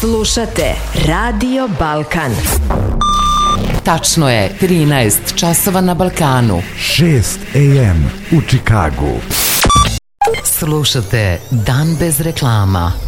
Slušate Radio Balkan. Tačno je 13 časova na Balkanu. 6 AM u Čikagu. Slušate Dan bez reklama.